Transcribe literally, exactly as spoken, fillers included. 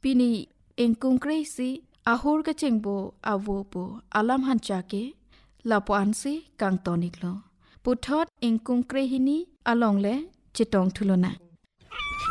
ปีนี้เองกุงเกรซีอาโฮร์กะเจงโบอาโวโบอาลัมหันจากเกลาปอันซีกังตอนิกโลปุทอดเองกุงเกรหินีอาลองเลจิตองทุลนะ